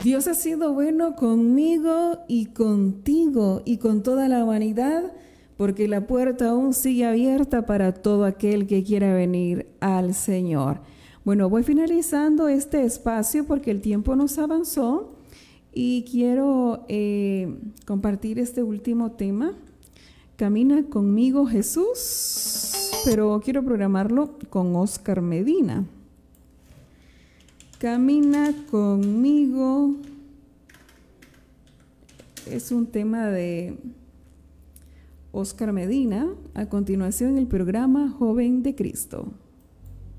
Dios ha sido bueno conmigo y contigo y con toda la humanidad, porque la puerta aún sigue abierta para todo aquel que quiera venir al Señor. Bueno, voy finalizando este espacio porque el tiempo nos avanzó y quiero compartir este último tema. Camina conmigo, Jesús, pero quiero programarlo con Oscar Medina. Camina conmigo. Es un tema de Oscar Medina. A continuación, el programa Joven de Cristo.